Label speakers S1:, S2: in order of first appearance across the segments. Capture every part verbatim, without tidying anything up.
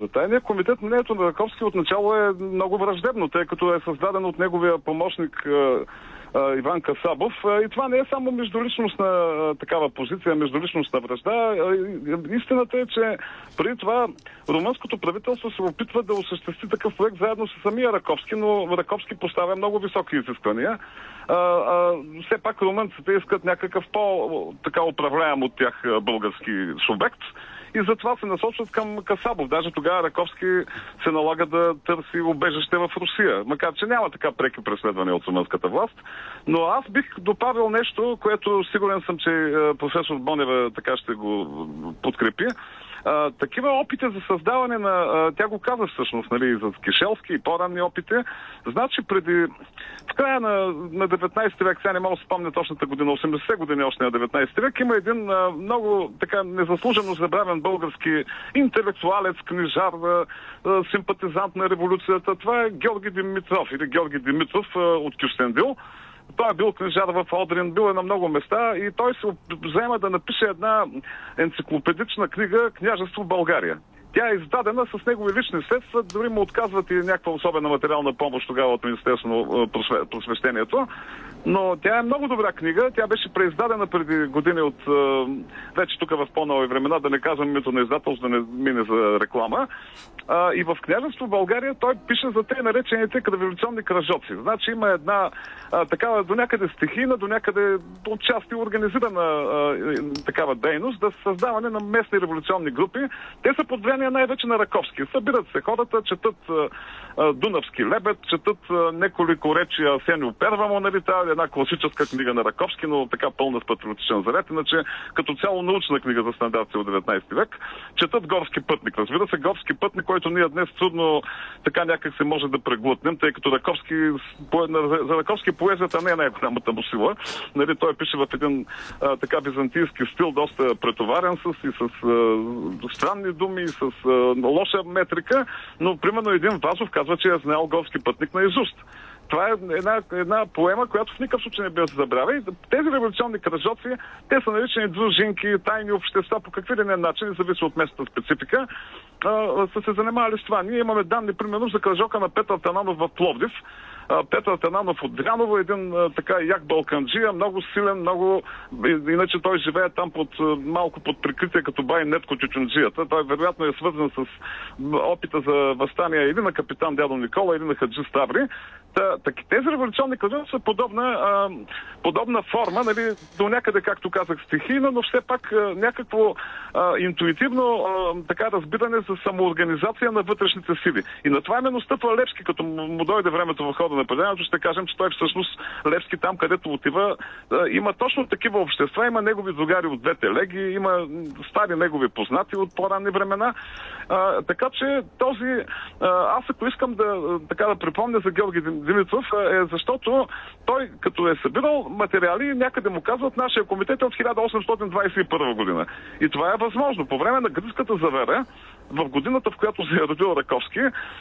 S1: За тайния комитет мнението на Раковски отначало е много враждебно, тъй като е създаден от неговия помощник Иван Касабов. И това не е само междуличностна такава позиция, междуличностна вражда. Истината е, че преди това румънското правителство се опитва да осъществи такъв проект заедно с самия Раковски, но Раковски поставя много високи изисквания. А, а, все пак румънците искат някакъв по-така управляем от тях български субект. И затова се насочват към Касабов. Даже тогава Раковски се налага да търси убежище в Русия. Макар че няма така преки преследвания от румънската власт. Но аз бих добавил нещо, което сигурен съм, че професор Бонева така ще го подкрепи. А, такива опити за създаване на... А, тя го каза всъщност, нали, за Кишелски и по-ранни опити. Значи преди... В края на, на деветнайсети век, сега не мога да спомня точната година, осемдесетте години още на деветнайсети век, има един а, много така незаслужено забравен български интелектуалец, книжар, а, а, симпатизант на революцията. Това е Георги Димитров или Георги Димитров а, от Кюстендил. Той е бил книжар в Одрин, бил е на много места и той се взема да напише една енциклопедична книга "Княжество България". Тя е издадена с негови лични средства, дори му отказват и някаква особена материална помощ тогава от Министерството на просвещението. Но тя е много добра книга, тя беше преиздадена преди години от вече тук в по-нови времена, да не казвам името на издателство, да не мине за реклама. И в "Княжество България" той пише за те наречените революционни кръжоци. Значи има една а, такава до някъде стихийна, до някъде отчасти организирана а, такава дейност за създаване на местни революционни групи. Те са под влияние най-вече на Раковски. Събират се хората, четат а, а, Дунавски лебед, четат а, неколко речи Асенио Первамо, нали, тази една класическа книга на Раковски, но така пълна с патриотичен заряд, иначе като цяло научна книга за стандарти от деветнайсети век. Четат Горски пътник. Разбира се, Горски пътник, който ние днес трудно така някак се може да преглътнем, тъй като Раковски, за Раковски поезията не е най-голямата му сила. Нали, той пише в един а, така византийски стил, доста претоварен с, и с а, странни думи, и с а, лоша метрика, но примерно един Вазов казва, че е знаел Горски пътник на изуст. Това е една, една поема, която в никакъв случай не бива да се забравя. И тези революционни кръжоци, те са наричани дружинки, тайни общества, по какви ли не начини, зависи от местната специфика, а, са се занимавали с това. Ние имаме данни, примерно, за кръжока на Петър Тананов в Пловдив. Петър Тананов от Дряново, един така як балканджия, много силен, много... Иначе той живее там под, малко под прикритие като бай Нетко Чучунджията. Той вероятно е свързан с опита за възстание или на капитан Дядо Никола, или на Хаджи Ставри. Та, таки, тези революционни кръжоци са подобна, а, подобна форма, нали, до някъде, както казах, стихийна, но все пак а, някакво а, интуитивно а, така разбиране за самоорганизация на вътрешните сили. И на това именно стъпва Левски, като му дойде времето в хода на предаването, ще кажем, че той всъщност Левски там, където отива, а, има точно такива общества, има негови другари от двете легии, има стари негови познати от по-ранни времена. А, така че този... А, аз ако искам да, така да припомня за Георги Димитров, е защото той, като е събирал материали, някъде му казват, нашия комитет е от хиляда осемстотин двадесет и първа година. И това е възможно. По време на гръцката завера, в годината, в която се е родил Раковски,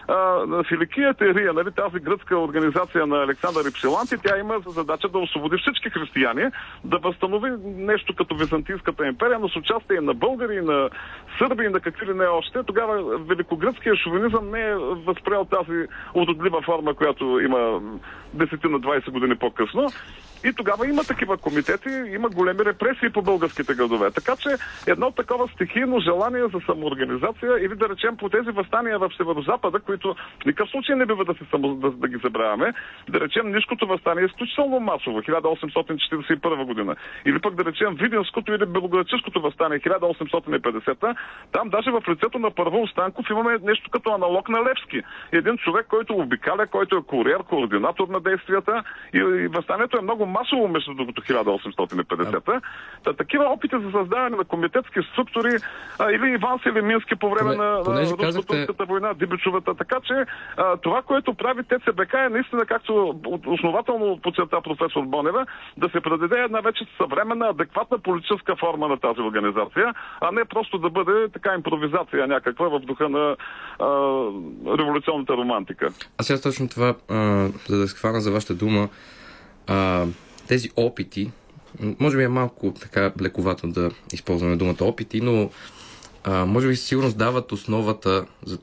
S1: Филикия Терия, нали, тази гръцка организация на Александър Ипсиланти, тя има за задача да освободи всички християни, да възстанови нещо като Византийската империя, но с участие на българи, на сърби и на какви ли не още. Тогава великогръцкият шовинизъм не е възприел тази уродлива форма, която има десет на двадесет години по-късно. И тогава има такива комитети, има големи репресии по българските градове. Така че едно такова стихийно желание за самоорганизация или да речем по тези въстания в Северозапада, които в никакъв случай не бива да, се само, да, да ги забравяме, да речем Нишкото въстание е изключително масово, хиляда осемстотин четиридесет и първа година. Или пък да речем Видинското или Белоградчишкото въстание, хиляда осемстотин и петдесета. Там даже в лицето на Първо Останков имаме нещо като аналог на Левски. Един човек, който обикаля, който е куриер, координатор на действията и, и въстанието е много масово между другото хиляда осемстотин и петдесета. Та, такива опити за създаване на комитетски структури а, или Иван Селимински по време Поне, на, на Руско-турската казахте... война, Дибичовата. Така че а, това, което прави ТЦБК е наистина, както основателно подчерта професор Бонева, да се предаде една вече съвременна, адекватна политическа форма на тази организация, а не просто да бъде така импровизация някаква в духа на а, революционната романтика.
S2: Аз сега точно това, а, за да схвана за вашата дума, а, тези опити, може би е малко така лековато да използваме думата опити, но а, може би сигурно дават основата за